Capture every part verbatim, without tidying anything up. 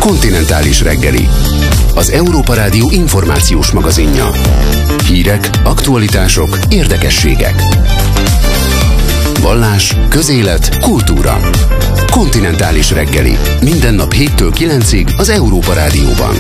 Kontinentális reggeli. Az Európa Rádió információs magazinja. Hírek, aktualitások, érdekességek. Vallás, közélet, kultúra. Kontinentális reggeli. Minden nap héttől kilencig az Európa Rádióban.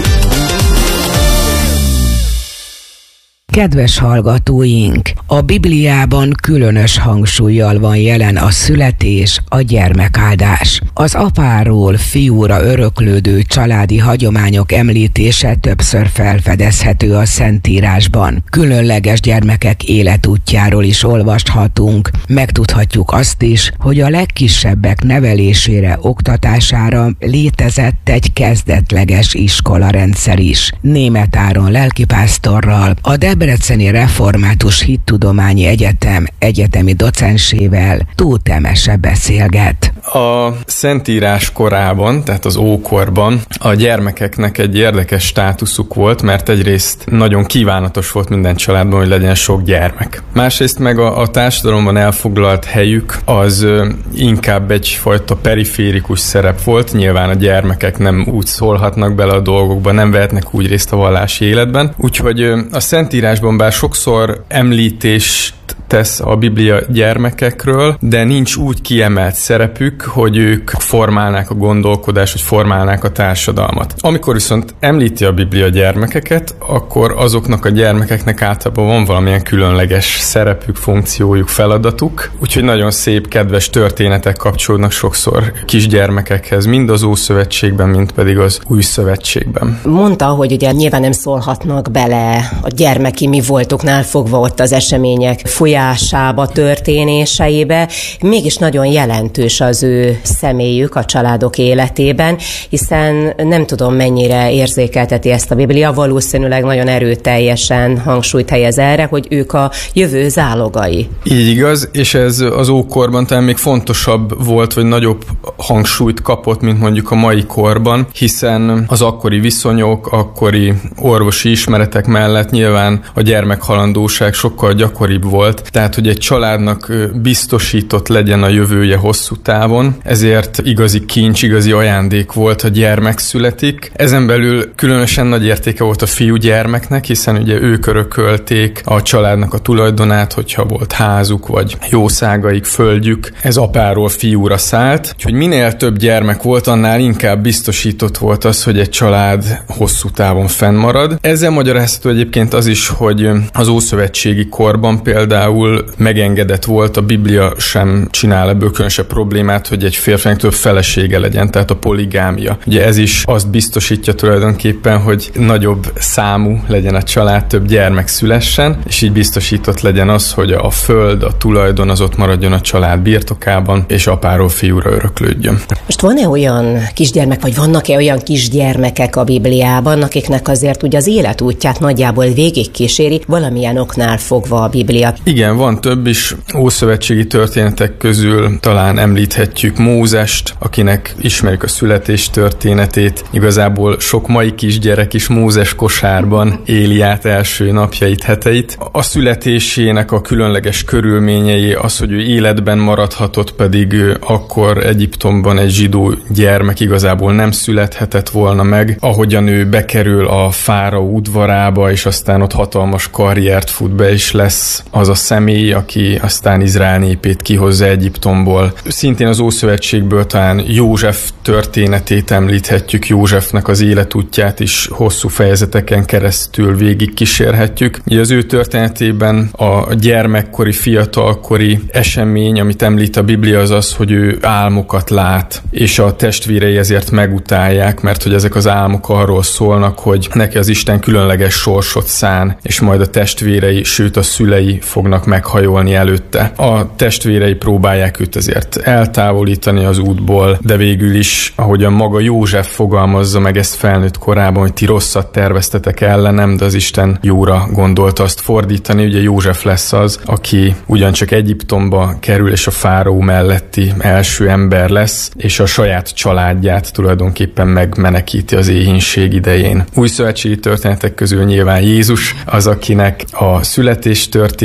Kedves hallgatóink! A Bibliában különös hangsúllyal van jelen a születés, a gyermekáldás. Az apáról fiúra öröklődő családi hagyományok említése többször felfedezhető a Szentírásban. Különleges gyermekek életútjáról is olvashatunk. Megtudhatjuk azt is, hogy a legkisebbek nevelésére, oktatására létezett egy kezdetleges iskolarendszer is. Németh Áron lelkipásztorral, a Debreceni Református Hittudományi Egyetem egyetemi docensével Tóth Emese beszélget. A Szentírás korában, tehát az ókorban a gyermekeknek egy érdekes státuszuk volt, mert egyrészt nagyon kívánatos volt minden családban, hogy legyen sok gyermek. Másrészt meg a, a társadalomban elfoglalt helyük az inkább egyfajta periférikus szerep volt. Nyilván a gyermekek nem úgy szólhatnak bele a dolgokba, nem vehetnek úgy részt a vallási életben. Úgyhogy a Szentírásban bár sokszor említést tesz a Biblia gyermekekről, de nincs úgy kiemelt szerepük, hogy ők formálnák a gondolkodást, hogy formálnák a társadalmat. Amikor viszont említi a Biblia gyermekeket, akkor azoknak a gyermekeknek általában van valamilyen különleges szerepük, funkciójuk, feladatuk, úgyhogy nagyon szép, kedves történetek kapcsolódnak sokszor kisgyermekekhez, mind az Ószövetségben, mind pedig az Új Szövetségben. Mondta, hogy ugye nyilván nem szólhatnak bele a gyermeki mi voltuknál fogva ott az események folyásába, történéseibe, mégis nagyon jelentős az ő személyük a családok életében, hiszen nem tudom, mennyire érzékelteti ezt a Biblia, valószínűleg nagyon erőteljesen hangsúlyt helyez erre, hogy ők a jövő zálogai. Így igaz, és ez az ókorban talán még fontosabb volt, vagy nagyobb hangsúlyt kapott, mint mondjuk a mai korban, hiszen az akkori viszonyok, akkori orvosi ismeretek mellett nyilván a gyermekhalandóság sokkal gyakoribb volt, tehát hogy egy családnak biztosított legyen a jövője hosszú távon, ezért igazi kincs, igazi ajándék volt, ha gyermek születik. Ezen belül különösen nagy értéke volt a fiúgyermeknek, hiszen ugye ők örökölték a családnak a tulajdonát, hogyha volt házuk, vagy jószágaik, földjük, ez apáról fiúra szállt. Úgyhogy minél több gyermek volt, annál inkább biztosított volt az, hogy egy család hosszú távon fennmarad. Ezzel magyarázható egyébként az is, hogy az ószövetségi korban például megengedett volt, a Biblia sem csinál ebből különösebb problémát, hogy egy férfinek több felesége legyen, tehát a poligámia. Ugye ez is azt biztosítja tulajdonképpen, hogy nagyobb számú legyen a család, több gyermek szülessen, és így biztosított legyen az, hogy a föld, a tulajdon az ott maradjon a család birtokában, és apáról fiúra öröklődjön. Most van-e olyan kisgyermek, vagy vannak-e olyan kisgyermekek a Bibliában, akiknek azért ugye az életútját nagyjából végigkíséri, valamilyen oknál fogva a Biblia? Igen, van több is. Ószövetségi történetek közül talán említhetjük Mózest, akinek ismerjük a születés történetét. Igazából sok mai kisgyerek is Mózes kosárban éli át első napjait, heteit. A születésének a különleges körülményei, az, hogy ő életben maradhatott, pedig akkor Egyiptomban egy zsidó gyermek igazából nem születhetett volna meg. Ahogyan ő bekerül a fáraó udvarába, és aztán ott hatalmas karriert fut be, és lesz az a személy, aki aztán Izrael népét kihozza Egyiptomból. Szintén az Ószövetségből talán József történetét említhetjük, Józsefnek az életútját is hosszú fejezeteken keresztül végig kísérhetjük. Ugye az ő történetében a gyermekkori, fiatalkori esemény, amit említ a Biblia, az az, hogy ő álmokat lát, és a testvérei ezért megutálják, mert hogy ezek az álmok arról szólnak, hogy neki az Isten különleges sorsot szán, és majd a testvérei, sőt a szülei fognak meghajolni előtte. A testvérei próbálják őt ezért eltávolítani az útból, de végül is, ahogyan maga József fogalmazza meg ezt felnőtt korában, hogy ti rosszat terveztetek ellenem, de az Isten jóra gondolta azt fordítani. Ugye József lesz az, aki ugyancsak Egyiptomba kerül, és a fáraó melletti első ember lesz, és a saját családját tulajdonképpen megmenekíti az éhínség idején. Új szövetségi történetek közül nyilván Jézus az, akinek a születés története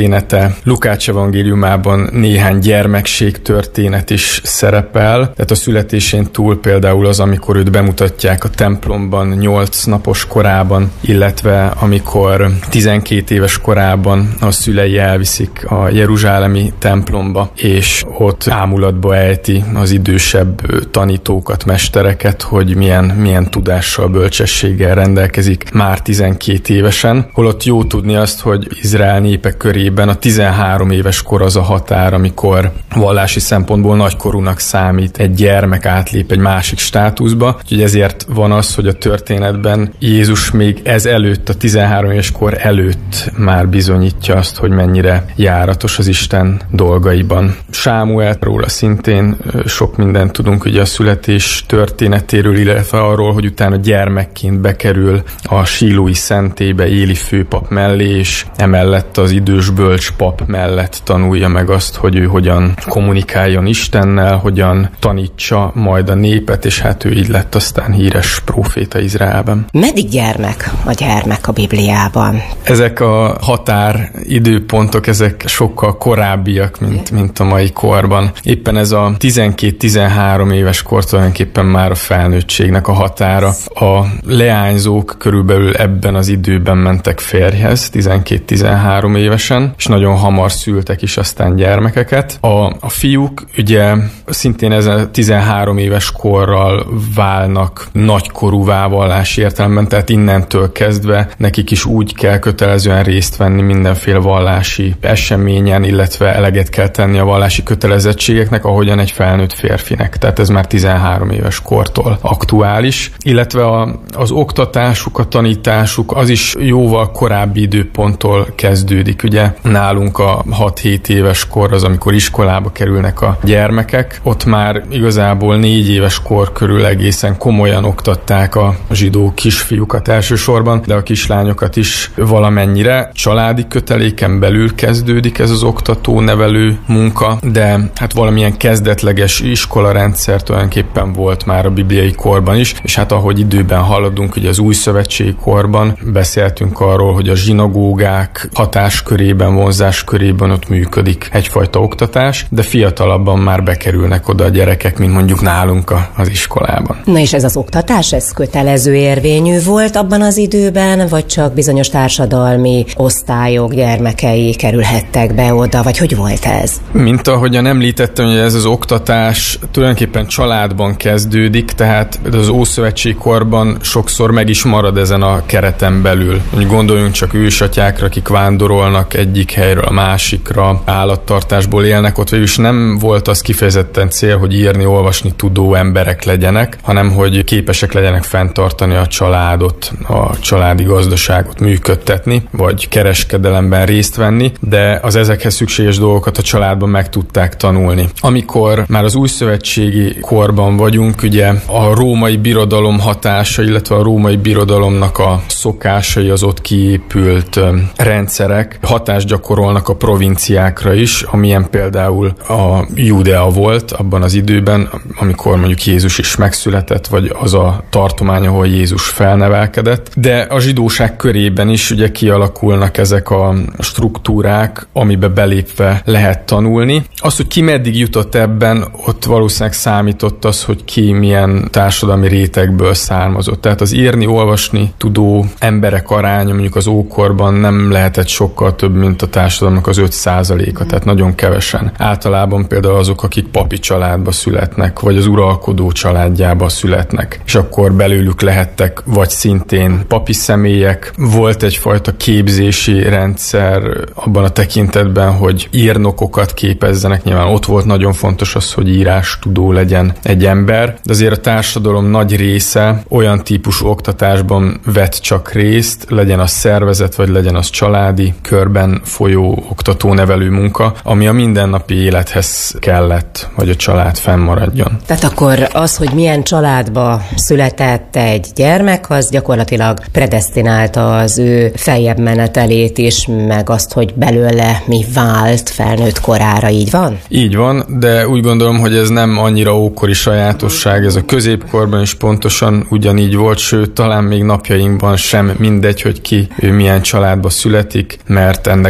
de Lukács evangéliumában néhány gyermekség történet is szerepel. Tehát a születésén túl például az, amikor őt bemutatják a templomban nyolc napos korában, illetve amikor tizenkét éves korában a szülei elviszik a jeruzsálemi templomba, és ott ámulatba ejti az idősebb tanítókat, mestereket, hogy milyen, milyen tudással, bölcsességgel rendelkezik már tizenkét évesen. Holott jó tudni azt, hogy Izrael népe körében a tizenhárom éves kor az a határ, amikor vallási szempontból nagykorúnak számít egy gyermek átlép egy másik státuszba. Úgyhogy ezért van az, hogy a történetben Jézus még ez előtt, a tizenhárom éves kor előtt már bizonyítja azt, hogy mennyire járatos az Isten dolgaiban. Sámuel, róla szintén sok mindent tudunk ugye a születés történetéről, illetve arról, hogy utána gyermekként bekerül a sílói szentélybe Éli főpap mellé, és emellett az idős bölcs pap mellett tanulja meg azt, hogy ő hogyan kommunikáljon Istennel, hogyan tanítsa majd a népet, és hát ő így lett aztán híres próféta Izraelben. Meddig gyermek a gyermek a Bibliában? Ezek a határ időpontok, ezek sokkal korábbiak, mint, mint a mai korban. Éppen ez a tizenkét-tizenhárom éves kor tulajdonképpen már a felnőttségnek a határa. A leányzók körülbelül ebben az időben mentek férjhez, tizenkét-tizenhárom évesen, és nagyon hamar szültek is aztán gyermekeket. A, a fiúk ugye szintén ezen tizenhárom éves korral válnak nagykorúvá vallási értelemben, tehát innentől kezdve nekik is úgy kell kötelezően részt venni mindenféle vallási eseményen, illetve eleget kell tenni a vallási kötelezettségeknek, ahogyan egy felnőtt férfinek. Tehát ez már tizenhárom éves kortól aktuális, illetve a, az oktatásuk, a tanításuk az is jóval korábbi időponttól kezdődik. Ugye nálunk a hat-hét éves kor az, amikor iskolába kerülnek a gyermekek. Ott már igazából négy éves kor körül egészen komolyan oktatták a zsidó kisfiúkat elsősorban, de a kislányokat is valamennyire. Családi köteléken belül kezdődik ez az oktató-nevelő munka, de hát valamilyen kezdetleges iskolarendszer tulajdonképpen volt már a bibliai korban is, és hát ahogy időben haladunk, ugye az új szövetségi korban beszéltünk arról, hogy a zsinagógák hatáskörében, vonzáskörében ott működik egyfajta oktatás, de fiatalabban már bekerülnek oda a gyerekek, mint mondjuk nálunk a, az iskolában. Na és ez az oktatás, ez kötelező érvényű volt abban az időben, vagy csak bizonyos társadalmi osztályok gyermekei kerülhettek be oda, vagy hogy volt ez? Mint ahogyan említettem, hogy ez az oktatás tulajdonképpen családban kezdődik, tehát az ószövetségi korban sokszor meg is marad ezen a kereten belül. Gondoljunk csak ősatyákra, akik vándorolnak egyik helyről a másikra, állattartásból élnek, ott végül is nem volt az kifejezetten cél, hogy írni, olvasni tudó emberek legyenek, hanem hogy képesek legyenek fenntartani a családot, a családi gazdaságot működtetni, vagy kereskedelemben részt venni, de az ezekhez szükséges dolgokat a családban meg tudták tanulni. Amikor már az újszövetségi korban vagyunk, ugye a római birodalom hatása, illetve a római birodalomnak a szokásai, az ott kiépült rendszerek hatást gyakorolnak a provinciákra is, amilyen például a Judea volt abban az időben, amikor mondjuk Jézus is megszületett, vagy az a tartomány, ahol Jézus felnevelkedett. De a zsidóság körében is ugye kialakulnak ezek a struktúrák, amiben belépve lehet tanulni. Az, hogy ki meddig jutott ebben, ott valószínűleg számított az, hogy ki milyen társadalmi rétegből származott. Tehát az írni, olvasni tudó emberek aránya mondjuk az ókorban nem lehetett sokkal több, mint a társadalomnak az öt százaléka, tehát nagyon kevesen. Általában például azok, akik papi családba születnek, vagy az uralkodó családjába születnek, és akkor belőlük lehettek vagy szintén papi személyek. Volt egyfajta képzési rendszer abban a tekintetben, hogy írnokokat képezzenek. Nyilván ott volt nagyon fontos az, hogy írás tudó legyen egy ember, de azért a társadalom nagy része olyan típusú oktatásban vett csak részt, legyen az szervezet, vagy legyen az családi körben folyó oktató-nevelő munka, ami a mindennapi élethez kellett, hogy a család fennmaradjon. Tehát akkor az, hogy milyen családba született egy gyermek, az gyakorlatilag predesztinálta az ő feljebb menetelét is, meg azt, hogy belőle mi vált felnőtt korára, így van? Így van, de úgy gondolom, hogy ez nem annyira ókori sajátosság, ez a középkorban is pontosan ugyanígy volt, sőt, talán még napjainkban sem mindegy, hogy ki ő milyen családba születik, mert ennek megfelelően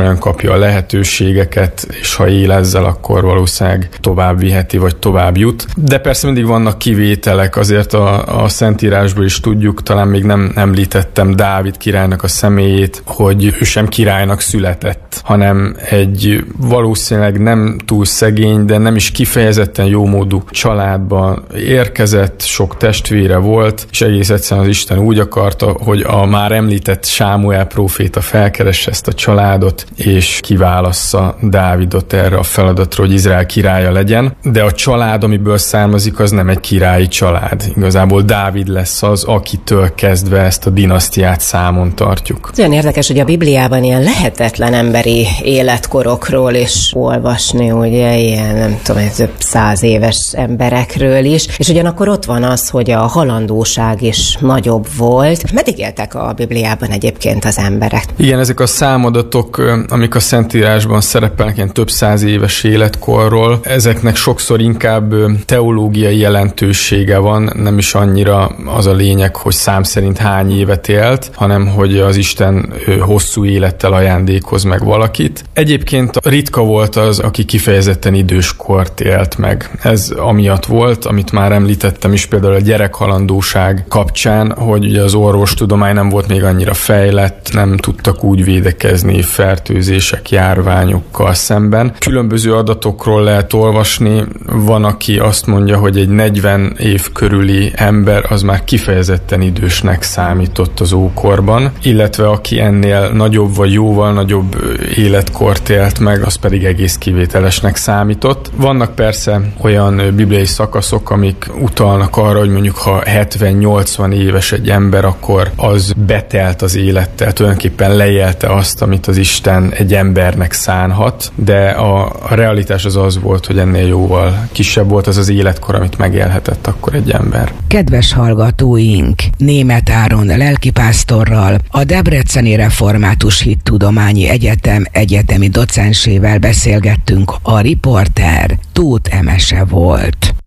megfelelően kapja a lehetőségeket, és ha él ezzel, akkor valószínűleg tovább viheti, vagy tovább jut. De persze mindig vannak kivételek, azért a, a Szentírásból is tudjuk, talán még nem említettem Dávid királynak a személyét, hogy ő sem királynak született, hanem egy valószínűleg nem túl szegény, de nem is kifejezetten jómódú családba érkezett, sok testvére volt, és egész egyszerűen az Isten úgy akarta, hogy a már említett Sámuel próféta felkeresse ezt a családot, és kiválassza Dávidot erre a feladatra, hogy Izrael királya legyen. De a család, amiből származik, az nem egy királyi család. Igazából Dávid lesz az, akitől kezdve ezt a dinasztiát számon tartjuk. Olyan érdekes, hogy a Bibliában ilyen lehetetlen emberi életkorokról is olvasni, ugye, ilyen nem tudom, több száz éves emberekről is, és ugyanakkor ott van az, hogy a halandóság is nagyobb volt. Meddig éltek a Bibliában egyébként az emberek? Igen, ezek a számadatok, amik a Szentírásban szerepelnek, ilyen több száz éves életkorról, ezeknek sokszor inkább teológiai jelentősége van, nem is annyira az a lényeg, hogy szám szerint hány évet élt, hanem hogy az Isten hosszú élettel ajándékoz meg valakit. Egyébként ritka volt az, aki kifejezetten időskort élt meg. Ez amiatt volt, amit már említettem is, például a gyerekhalandóság kapcsán, hogy ugye az orvostudomány nem volt még annyira fejlett, nem tudtak úgy védekezni fertőzések, járványokkal szemben. Különböző adatokról lehet olvasni, van, aki azt mondja, hogy egy negyven év körüli ember az már kifejezetten idősnek számított az ókorban, illetve aki ennél nagyobb vagy jóval nagyobb életkort élt meg, az pedig egész kivételesnek számított. Vannak persze olyan bibliai szakaszok, amik utalnak arra, hogy mondjuk ha hetven-nyolcvan éves egy ember, akkor az betelt az élettel, tulajdonképpen leélte azt, amit az Isten egy embernek szánhat, de a, a realitás az az volt, hogy ennél jóval kisebb volt az az életkor, amit megélhetett akkor egy ember. Kedves hallgatóink, Németh Áron lelkipásztorral, a Debreceni Református Hittudományi Egyetem egyetemi docensével beszélgettünk, a riporter Tóth Emese volt.